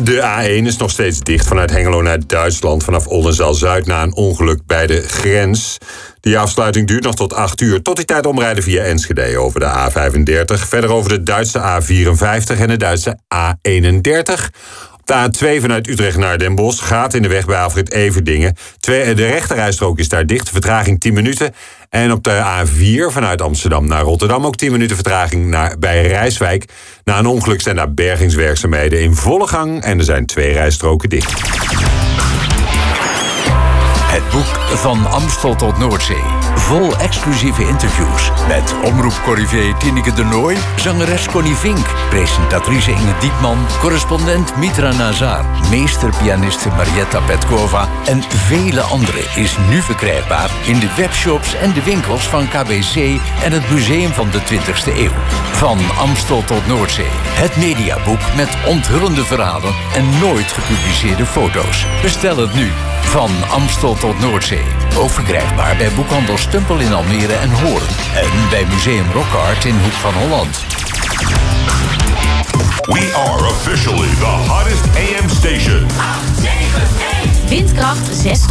De A1 is nog steeds dicht vanuit Hengelo naar Duitsland vanaf Oldenzaal-Zuid na een ongeluk bij de grens. Die afsluiting duurt nog tot 8 uur. Tot die tijd omrijden via Enschede over de A35. Verder over de Duitse A54 en de Duitse A31. Op de A2 vanuit Utrecht naar Den Bosch gaat in de weg bij Alfred Everdingen. De rechterrijstrook is daar dicht, vertraging 10 minuten. En op de A4 vanuit Amsterdam naar Rotterdam ook 10 minuten vertraging bij Rijswijk. Na een ongeluk zijn daar bergingswerkzaamheden in volle gang en er zijn 2 rijstroken dicht. Het boek Van Amstel tot Noordzee. Vol exclusieve interviews met omroepcorrivé Tineke de Nooy, zangeres Connie Vink, presentatrice Inge Diepman, correspondent Mitra Nazar, meesterpianiste Marietta Petkova en vele anderen is nu verkrijgbaar in de webshops en de winkels van KBC en het Museum van de 20e eeuw. Van Amstel tot Noordzee. Het mediaboek met onthullende verhalen en nooit gepubliceerde foto's. Bestel het nu. Van Amstel tot Noordzee. Ook verkrijgbaar bij boekhandel Stumpel in Almere en Hoorn. En bij Museum Rockart in Hoek van Holland. We are officially the hottest AM station. Windkracht 6.